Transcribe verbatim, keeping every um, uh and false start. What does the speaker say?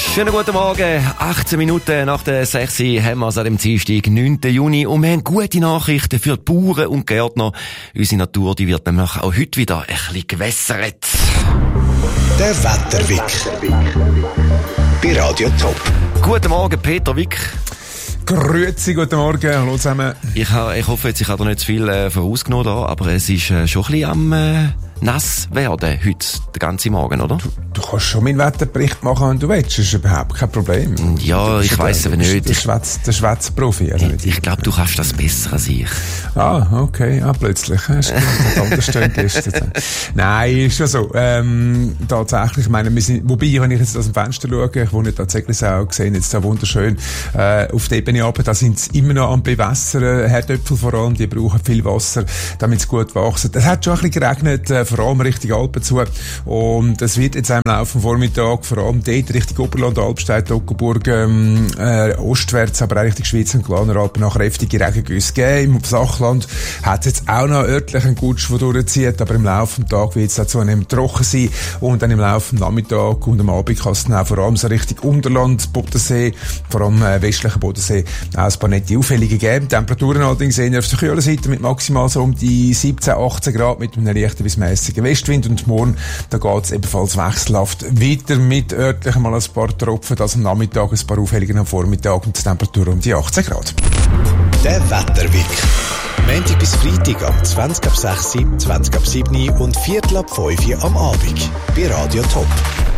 Schönen guten Morgen. achtzehn Minuten nach der sechs haben wir es an dem Dienstag, neunten Juni. Und wir haben gute Nachrichten für die Bauern und Gärtner. Unsere Natur, die wird nämlich auch heute wieder ein bisschen gewässert. Der Wetterwick. Bei Radio Top. Guten Morgen, Peter Wick. Grüezi, guten Morgen, hallo zusammen. Ich, ha, ich hoffe, jetzt, ich habe da nicht zu viel äh, vorausgenommen, da, aber es ist äh, schon ein bisschen am äh, nass werden heute, den ganzen Morgen, oder? Du, du kannst schon meinen Wetterbericht machen, wenn du willst, das ist überhaupt kein Problem. Ja, ich weiss aber nicht. Der Schwätz, der Schwätzprofi. Also ich ich glaube, du kannst das besser als ich. Ah, okay, ah, plötzlich. Hast du das anders stehen gestern. Nein, ist schon so. Ähm, tatsächlich, ich meine, wir sind, wobei, wenn ich jetzt aus dem Fenster schaue, ich wohne tatsächlich auch gesehen, jetzt da wunderschön, äh, auf der Ebene runter, da sind sie immer noch am Bewässern, Herdöpfel vor allem, die brauchen viel Wasser, damit sie gut wachsen. Es hat schon ein bisschen geregnet, äh, vor allem Richtung Alpen zu, und es wird jetzt im Laufe vom Vormittag, vor allem dort Richtung Oberland, Albstadt, Ockenburg, ähm, äh, ostwärts, aber auch Richtung Schweiz und Glarner Alpen noch kräftige Regengüsse geben. Im Sachland hat es jetzt auch noch örtlich einen Gutsch, der durchzieht, aber im Laufe des Tages wird es auch zunehmend trocken sein, und dann im Laufe des Nachmittags und am Abend kann es dann auch vor allem so Richtung Unterland, Bodensee, vor allem äh, westlichen Bodensee, auch ein paar nette Auffällige geben. Temperaturen allerdings eher auf der kühlen Seite mit maximal so um die siebzehn, achtzehn Grad mit einem leichten bis mäßigen Westwind, und morgen, da geht es ebenfalls wechselhaft weiter mit örtlich mal ein paar Tropfen, das am Nachmittag, ein paar Auffällige am Vormittag und die Temperatur um die achtzehn Grad. Der Wetterwick. Montag bis Freitag ab zwanzig ab sechs, zwanzig ab sieben und Viertel ab fünf am Abend bei Radio Top.